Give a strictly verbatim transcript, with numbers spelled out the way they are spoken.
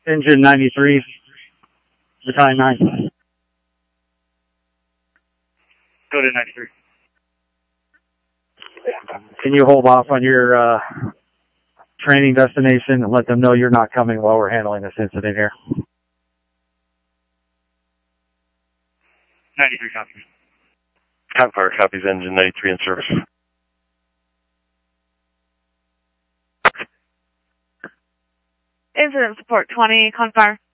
Engine ninety-three, Battalion nine. Go to ninety-three. Can you hold off on your uh, training destination and let them know you're not coming while we're handling this incident here? ninety-three copies. Concar copies, engine ninety-three in service. Incident support twenty, Concar.